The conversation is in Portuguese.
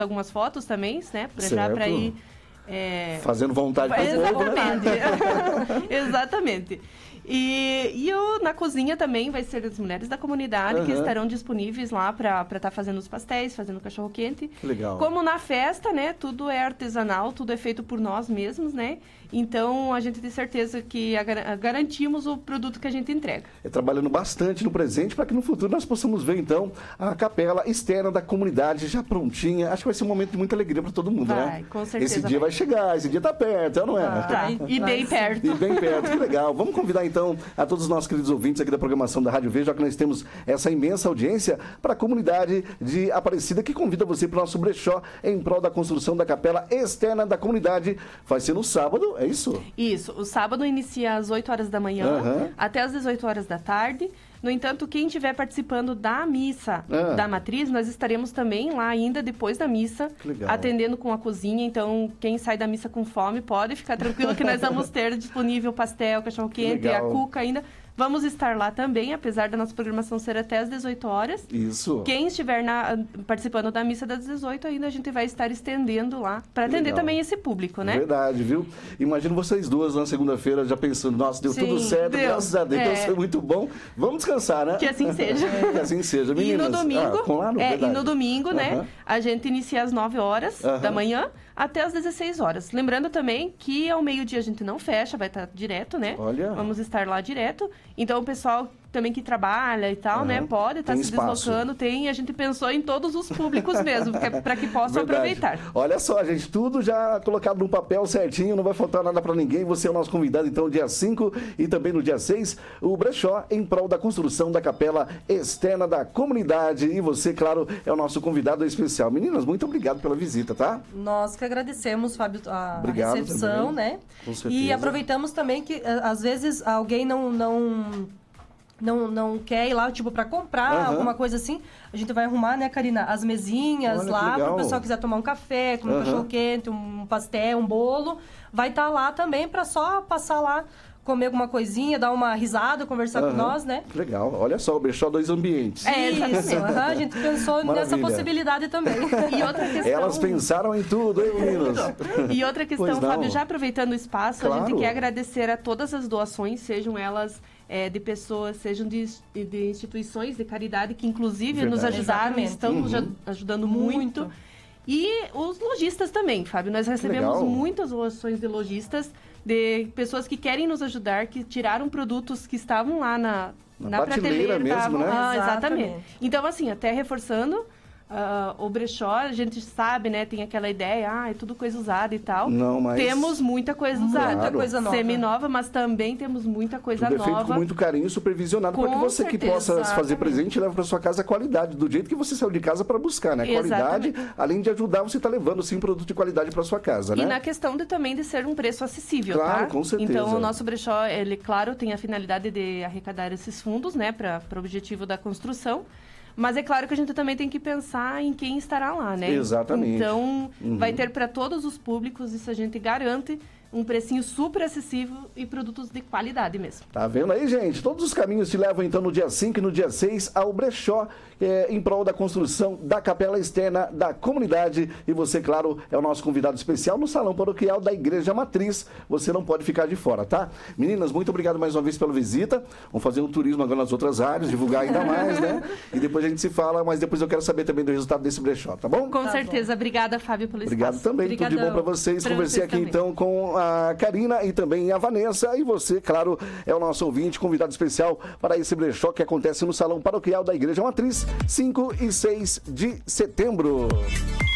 algumas fotos também, né? Já para ir... fazendo vontade do povo, né? Exatamente. E na cozinha também vai ser as mulheres da comunidade que estarão disponíveis lá para estar fazendo os pastéis, fazendo o cachorro-quente. Legal. Como na festa, né? Tudo é artesanal, tudo é feito por nós mesmos, né? Então, a gente tem certeza que garantimos o produto que a gente entrega. Trabalhando bastante no presente para que no futuro nós possamos ver, então, a capela externa da comunidade já prontinha. Acho que vai ser um momento de muita alegria para todo mundo, né? Com certeza. Esse dia vai chegar, esse dia tá perto, não é? E bem perto. E bem perto, que legal. Vamos convidar, então, a todos os nossos queridos ouvintes aqui da programação da Rádio Verde, já que nós temos essa imensa audiência para a comunidade de Aparecida, que convida você para o nosso brechó em prol da construção da capela externa da comunidade. Vai ser no sábado, é isso? Isso. O sábado inicia às 8 horas da manhã, até às 18 horas da tarde. No entanto, quem estiver participando da missa da matriz, nós estaremos também lá ainda depois da missa, atendendo com a cozinha. Então, quem sai da missa com fome pode ficar tranquilo que nós vamos ter disponível pastel, cachorro-quente, a cuca ainda. Vamos estar lá também, apesar da nossa programação ser até às 18 horas. Isso. Quem estiver participando da missa das 18, ainda a gente vai estar estendendo lá, para atender também esse público, né? Verdade, viu? Imagino vocês duas na segunda-feira já pensando, nossa, deu tudo certo, graças a Deus, foi muito bom. Vamos descansar, né? Que assim seja. Que assim seja. Meninas, e no domingo, né, a gente inicia às 9 horas da manhã até às 16 horas. Lembrando também que ao meio-dia a gente não fecha, vai estar direto, né? Olha. Vamos estar lá direto. Então, o pessoal também que trabalha e tal, né? Pode estar se deslocando. A gente pensou em todos os públicos mesmo, para que possam aproveitar. Olha só, gente, tudo já colocado no papel certinho, não vai faltar nada para ninguém. Você é o nosso convidado, então, dia 5 e também no dia 6, o brechó em prol da construção da capela externa da comunidade. E você, claro, é o nosso convidado especial. Meninas, muito obrigado pela visita, tá? Nós que agradecemos, Fábio, a recepção, também, né? Com certeza. E aproveitamos também que, às vezes, alguém não quer ir lá, tipo, para comprar alguma coisa assim, a gente vai arrumar, né, Karina, as mesinhas lá, para o pessoal que quiser tomar um café, comer um cachorro-quente, um pastel, um bolo, vai estar lá também para só passar lá, comer alguma coisinha, dar uma risada, conversar com nós, né? Legal. Olha só, o brechó 2 ambientes. Isso. A gente pensou nessa possibilidade também. E outra questão... Elas pensaram em tudo, hein, meninos? E outra questão, Fábio, já aproveitando o espaço, a gente quer agradecer a todas as doações, sejam elas de pessoas, sejam de instituições de caridade, que inclusive nos ajudaram, estão ajudando muito. E os lojistas também, Fábio. Nós recebemos muitas doações de lojistas, de pessoas que querem nos ajudar, que tiraram produtos que estavam lá na prateleira mesmo, né? Exatamente. Então, assim, até reforçando, o brechó, a gente sabe, né? Tem aquela ideia, é tudo coisa usada e tal. Não, mas... Temos muita coisa usada. Muita coisa nova. Semi-nova, mas também temos muita coisa tudo nova. Feito com muito carinho, supervisionado, para que você que possa fazer presente e leve para sua casa a qualidade, do jeito que você saiu de casa para buscar, né? Qualidade, além de ajudar, você está levando, sim, produto de qualidade para sua casa, né? E na questão também de ser um preço acessível, claro, tá? Com certeza. Então, o nosso brechó, ele, claro, tem a finalidade de arrecadar esses fundos, né? Para o objetivo da construção. Mas é claro que a gente também tem que pensar em quem estará lá, né? Exatamente. Então, vai ter para todos os públicos, isso a gente garante, um precinho super acessível e produtos de qualidade mesmo. Tá vendo aí, gente? Todos os caminhos te levam, então, no dia 5 e no dia 6 ao brechó, em prol da construção da capela externa da comunidade. E você, claro, é o nosso convidado especial no Salão Paroquial da Igreja Matriz. Você não pode ficar de fora, tá? Meninas, muito obrigado mais uma vez pela visita. Vamos fazer um turismo agora nas outras áreas, divulgar ainda mais, né? E depois a gente se fala, mas depois eu quero saber também do resultado desse brechó, tá bom? Com certeza. Obrigada, Fábio, pelo espaço. Obrigado também. Obrigadão. Tudo de bom para vocês. Conversei aqui, também. então, com a Karina e também a Vanessa. E você, claro, é o nosso ouvinte, convidado especial para esse brechó que acontece no Salão Paroquial da Igreja Matriz, 5 e 6 de setembro.